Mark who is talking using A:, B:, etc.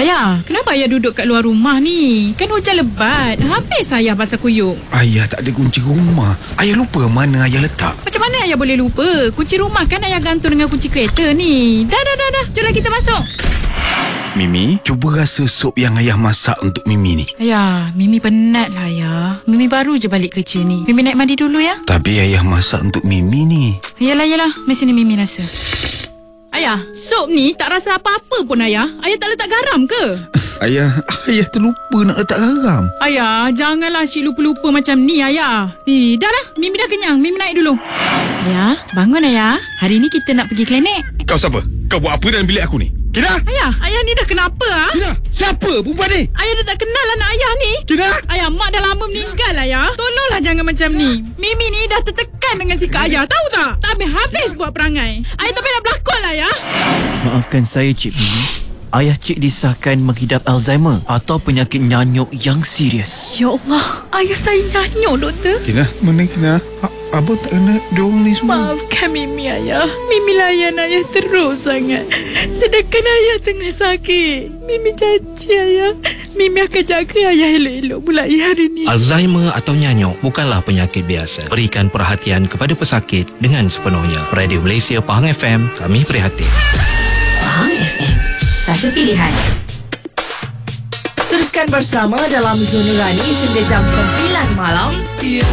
A: Ayah, kenapa ayah duduk kat luar rumah ni? Kan hujan lebat. Habis ayah basah kuyup.
B: Ayah tak ada kunci rumah. Ayah lupa mana ayah letak.
A: Macam mana ayah boleh lupa? Kunci rumah kan ayah gantung dengan kunci kereta ni. Dah. Jomlah kita masuk.
B: Mimi, cuba rasa sup yang ayah masak untuk Mimi ni.
A: Ayah, Mimi penat lah ayah. Mimi baru je balik kerja ni. Mimi naik mandi dulu ya.
B: Tapi ayah masak untuk Mimi ni.
A: Yalah. Mesti ni Mimi rasa. Ayah, sup ni tak rasa apa-apa pun ayah. Ayah tak letak garam ke?
B: Ayah terlupa nak letak garam.
A: Ayah, janganlah asyik lupa-lupa macam ni ayah. Dah lah, Mimi dah kenyang. Mimi naik dulu. Ayah, bangun ayah. Hari ni kita nak pergi klinik.
B: Kau siapa? Kau buat apa dalam bilik aku ni? Kina?
A: Ayah ni dah kenapa ah?
B: Kina, siapa perempuan ni?
A: Ayah dah tak kenal anak ayah ni.
B: Kina?
A: Ayah, mak dah lama meninggal ayah. Tolonglah jangan macam ni. Mimi ni dah tertekan dengan sikap ayah, tahu tak? Tak habis buat perangai. Ayah tak payah nak berlakon lah ayah.
C: Maafkan saya, Cik Mimi. Ayah Cik disahkan mengidap Alzheimer atau penyakit nyanyuk yang serius.
A: Ya Allah, ayah saya nyanyuk doktor.
B: Kina, mana Kina? Abang tak kena diorang ni semua.
A: Maafkan Mimi ayah. Mimi layan ayah terus sangat. Sedangkan ayah tengah sakit. Mimi janji ayah, Mimi akan jaga ayah elok-elok mulai hari ni.
D: Alzheimer atau nyanyuk bukanlah penyakit biasa. Berikan perhatian kepada pesakit dengan sepenuhnya. Radio Malaysia Pahang FM, kami prihatin.
E: Pahang FM, satu pilihan. Teruskan bersama dalam Zona Rani hingga jam 9 malam.